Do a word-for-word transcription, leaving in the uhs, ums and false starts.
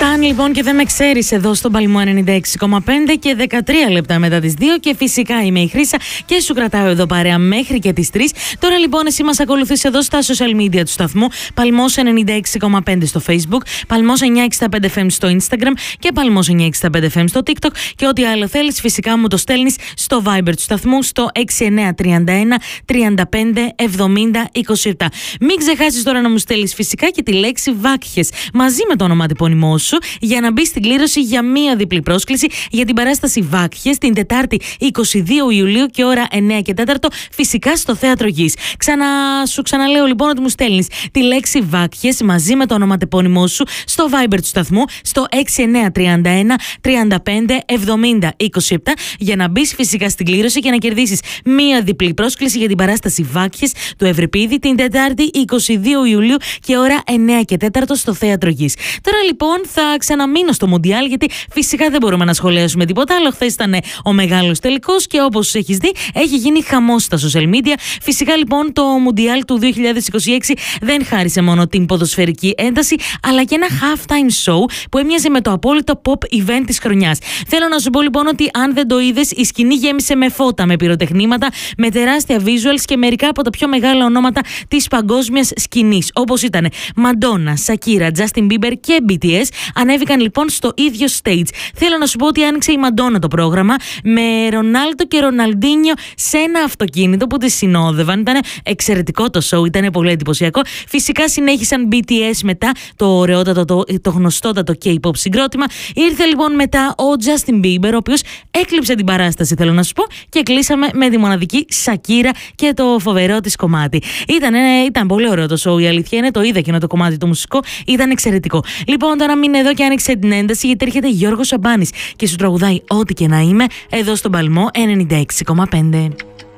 Φτάνει λοιπόν και δεν με ξέρεις εδώ στον Παλμό ενενήντα έξι κόμμα πέντε και δεκατρία λεπτά μετά τις δύο και φυσικά είμαι η Χρύσα και σου κρατάω εδώ παρέα μέχρι και τις τρεις. Τώρα λοιπόν εσύ μας ακολουθείς εδώ στα social media του σταθμού, Παλμός ενενήντα έξι κόμμα πέντε στο Facebook, Παλμός εννιακόσια εξήντα πέντε εφ εμ στο Instagram και Παλμός εννιακόσια εξήντα πέντε εφ εμ στο TikTok και ό,τι άλλο θέλεις φυσικά μου το στέλνεις στο Viber του σταθμού στο έξι εννιά τρία ένα τριάντα πέντε εβδομήντα είκοσι επτά. Μην ξεχάσεις τώρα να μου στέλνεις φυσικά και τη λέξη Βάκχες μαζί με το ονοματεπώνυμό σου για να μπει στην κλήρωση για μία διπλή πρόσκληση για την παράσταση Βάκχες την Τετάρτη είκοσι δύο Ιουλίου και ώρα εννιά και τέσσερα φυσικά στο Θέατρο Γης. Ξανα, σου ξαναλέω λοιπόν ότι μου στέλνεις τη λέξη Βάκχες μαζί με το ονοματεπώνυμό σου στο Viber του σταθμού στο έξι εννιά τρία ένα τριάντα πέντε εβδομήντα είκοσι επτά για να μπει φυσικά στην κλήρωση και να κερδίσεις μία διπλή πρόσκληση για την παράσταση Βάκχες του Ευρυπίδη την Τετάρτη είκοσι δύο Ιουλίου και ώρα εννιά και τέσσερα στο Θέατρο Γης. Τώρα λοιπόν θα ξαναμείνω στο Μουντιάλ γιατί φυσικά δεν μπορούμε να σχολιάσουμε τίποτα άλλο. Χθες ήταν ο μεγάλος τελικός και όπως έχεις δει έχει γίνει χαμός στα social media. Φυσικά λοιπόν το Μουντιάλ του δύο χιλιάδες είκοσι έξι δεν χάρισε μόνο την ποδοσφαιρική ένταση αλλά και ένα halftime show που έμοιαζε με το απόλυτο pop event της χρονιάς. Θέλω να σου πω λοιπόν ότι αν δεν το είδες, η σκηνή γέμισε με φώτα, με πυροτεχνήματα, με τεράστια visuals και μερικά από τα πιο μεγάλα ονόματα της παγκόσμιας σκηνής όπως ήταν Μαντόνα, Σακύρα, Justin Bieber και μπι τι ες ανέβηκαν λοιπόν στο ίδιο stage. Θέλω να σου πω ότι άνοιξε η Μαντόνα το πρόγραμμα με Ρονάλντο και Ροναλντίνιο σε ένα αυτοκίνητο που τη συνόδευαν. Ήταν εξαιρετικό το show, ήταν πολύ εντυπωσιακό. Φυσικά συνέχισαν μπι τι ες μετά, το ωραιότατο, το, το γνωστότατο K-pop συγκρότημα. Ήρθε λοιπόν μετά ο Justin Bieber, ο οποίος έκλειψε την παράσταση, θέλω να σου πω, και κλείσαμε με τη μοναδική Σακύρα και το φοβερό της κομμάτι. Ήταν, ήταν πολύ ωραίο το show, η αλήθεια είναι, το είδα και το κομμάτι το μουσικό, ήταν εξαιρετικό. Λοιπόν, τώρα μείνε εδώ και άνοιξε την ένταση γιατί έρχεται Γιώργος Σαμπάνης και σου τραγουδάει ό,τι και να είμαι εδώ στον Παλμό ενενήντα έξι κόμμα πέντε.